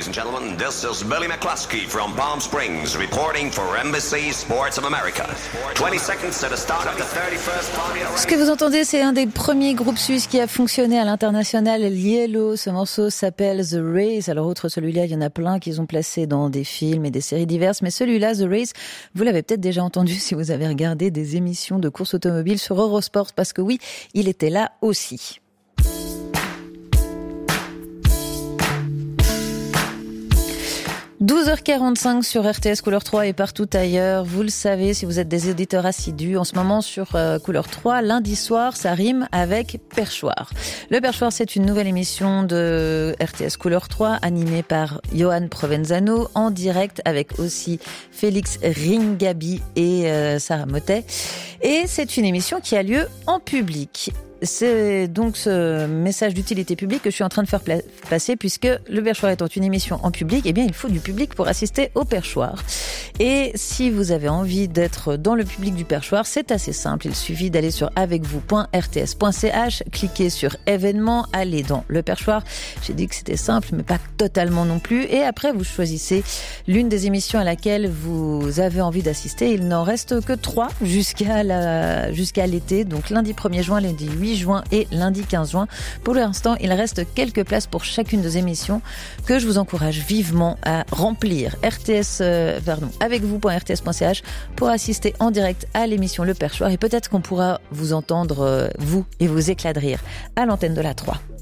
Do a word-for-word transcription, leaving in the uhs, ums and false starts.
and gentlemen, this is Billy McCluskey from Palm Springs reporting for Embassy Sports of America. twenty seconds to the start of the thirty-first Formula. Ce que vous entendez, c'est un des premiers groupes suisses qui a fonctionné à l'international, Yellow. Ce morceau s'appelle The Race. Alors, outre celui-là, il y en a plein qu'ils ont placé dans des films et des séries diverses. Mais celui-là, The Race, vous l'avez peut-être déjà entendu si vous avez regardé des émissions de course automobile sur Eurosport, parce que oui, il était là aussi. douze heures quarante-cinq sur R T S Couleur trois et partout ailleurs. Vous le savez, si vous êtes des auditeurs assidus, en ce moment sur euh, Couleur trois, lundi soir, ça rime avec Perchoir. Le Perchoir, c'est une nouvelle émission de R T S Couleur trois, animée par Johan Provenzano, en direct avec aussi Félix Ringabi et euh, Sarah Motet. Et c'est une émission qui a lieu en public. C'est donc ce message d'utilité publique que je suis en train de faire pla- passer, puisque le Perchoir étant une émission en public, eh bien, il faut du public pour assister au Perchoir. Et si vous avez envie d'être dans le public du Perchoir, c'est assez simple. Il suffit d'aller sur avec vous point r t s point c h, cliquer sur événements, aller dans le Perchoir. J'ai dit que c'était simple, mais pas totalement non plus. Et après, vous choisissez l'une des émissions à laquelle vous avez envie d'assister. Il n'en reste que trois jusqu'à la, jusqu'à l'été. Donc, lundi premier juin, lundi huit juin et lundi quinze juin. Pour l'instant, il reste quelques places pour chacune des émissions que je vous encourage vivement à remplir. R T S, euh, pardon, avec vous point r t s point c h pour assister en direct à l'émission Le Perchoir, et peut-être qu'on pourra vous entendre, euh, vous et vos éclats de rire à l'antenne de la trois.